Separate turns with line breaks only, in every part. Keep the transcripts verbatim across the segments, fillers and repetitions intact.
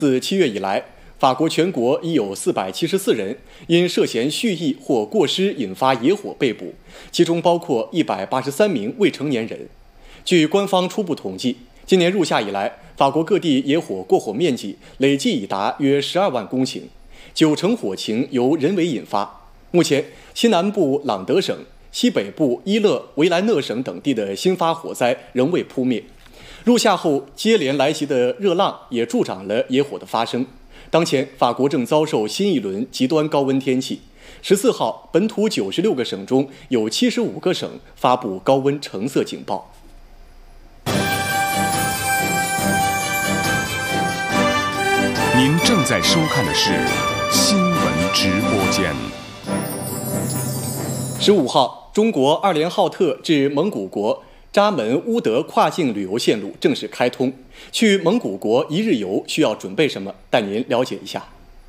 自七月以来，法国全国已有四百七十四人因涉嫌蓄意或过失引发野火被捕，其中包括一百八十三名未成年人。据官方初步统计，今年入夏以来，法国各地野火过火面积累计已达约十二万公顷，九成火情由人为引发。目前，西南部朗德省、西北部伊勒维莱讷省等地的新发火灾仍未扑灭。入夏后接连来袭的热浪也助长了野火的发生。当前，法国正遭受新一轮极端高温天气。十四号，本土九十六个省中有七十五个省发布高温橙色警报。
您正在收看的是新闻直播间。
十五号，中国二连浩特至蒙古国扎门乌德跨境旅游线路正式开通，去蒙古国一日游需要准备什么？带您了解一下。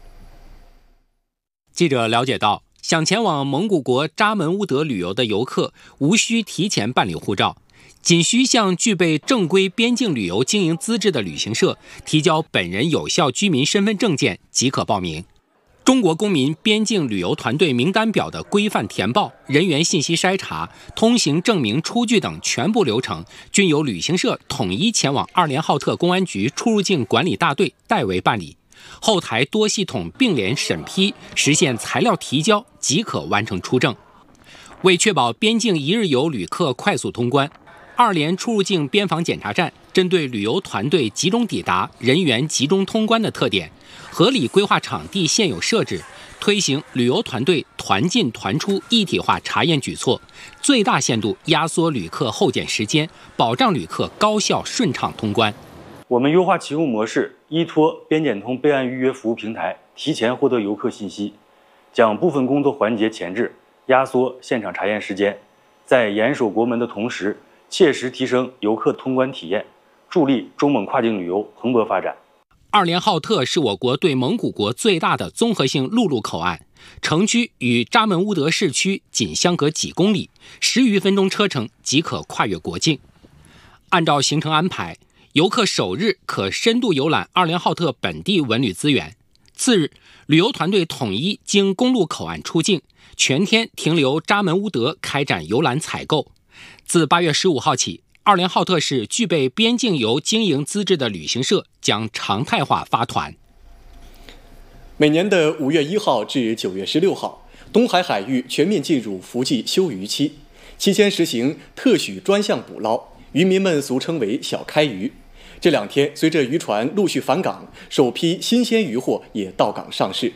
记者了解到，想前往蒙古国扎门乌德旅游的游客，无需提前办理护照，仅需向具备正规边境旅游经营资质的旅行社提交本人有效居民身份证件即可报名。中国公民边境旅游团队名单表的规范填报、人员信息筛查、通行证明出具等全部流程，均由旅行社统一前往二连浩特公安局出入境管理大队代为办理，后台多系统并联审批，实现材料提交即可完成出证。为确保边境一日游旅客快速通关，二连出入境边防检查站针对旅游团队集中抵达、人员集中通关的特点，合理规划场地现有设置，推行旅游团队团进团出一体化查验举措，最大限度压缩旅客候检时间，保障旅客高效顺畅通关。
我们优化启用模式，依托边检通备案预约服务平台，提前获得游客信息，将部分工作环节前置，压缩现场查验时间，在严守国门的同时，切实提升游客通关体验，助力中蒙跨境旅游蓬勃发展。
二连浩特是我国对蒙古国最大的综合性陆路口岸，城区与扎门乌德市区仅相隔几公里，十余分钟车程即可跨越国境。按照行程安排，游客首日可深度游览二连浩特本地文旅资源，次日，旅游团队统一经公路口岸出境，全天停留扎门乌德开展游览采购。自八月十五号起，二连浩特市具备边境游经营资质的旅行社将常态化发团。
每年的五月一号至九月十六号，东海海域全面进入伏季休渔期，期间实行特许专项捕捞，渔民们俗称为小开渔。这两天，随着渔船陆续返港，首批新鲜渔货也到港上市。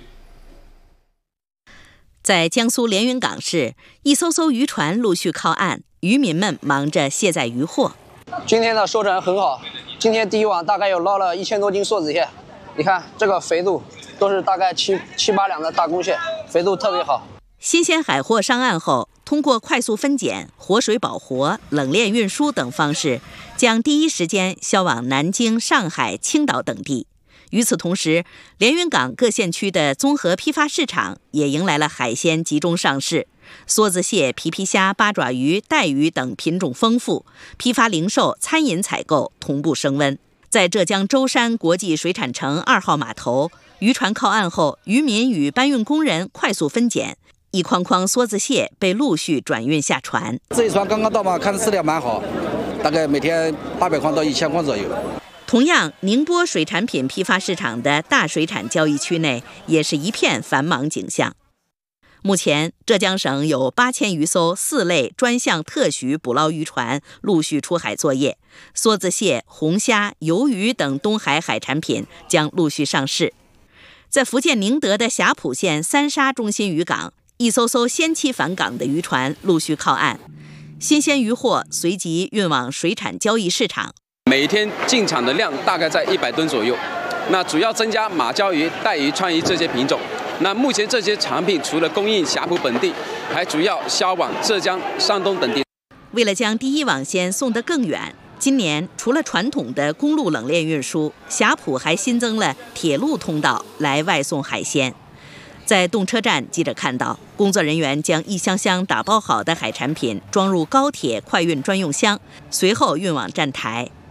在江苏连云港市，一艘艘渔船陆续靠岸，渔民们忙着卸载渔获。
今天的收成很好，今天第一网大概有捞了一千多斤梭子蟹，你看这个肥度都是大概七七八两的大公蟹，肥度特别好。
新鲜海货上岸后，通过快速分拣、活水保活、冷链运输等方式，将第一时间销往南京、上海、青岛等地。与此同时，连云港各县区的综合批发市场也迎来了海鲜集中上市，梭子蟹、皮皮虾、八爪鱼、带鱼等品种丰富，批发零售、餐饮采购同步升温。在浙江舟山国际水产城二号码头，渔船靠岸后，渔民与搬运工人快速分拣，一筐筐梭子蟹被陆续转运下船。
这一船刚刚到嘛，看饲料蛮好，大概每天八百筐到一千筐左右。
同样，宁波水产品批发市场的大水产交易区内也是一片繁忙景象。目前，浙江省有八千余艘四类专项特许捕捞渔船陆续出海作业，梭子蟹、红虾、鱿鱼等东海海产品将陆续上市。在福建宁德的霞浦县三沙中心渔港，一艘艘先期返港的渔船陆续靠岸，新鲜渔获随即运往水产交易市场。
每天进场的量大概在一百吨左右，那主要增加马鲛鱼、带鱼、川鱼这些品种。那目前这些产品除了供应霞浦本地，还主要销往浙江、山东等地。
为了将第一网鲜送得更远，今年除了传统的公路冷链运输，霞浦还新增了铁路通道来外送海鲜。在动车站，记者看到工作人员将一箱箱打包好的海产品装入高铁快运专用箱，随后运往站台。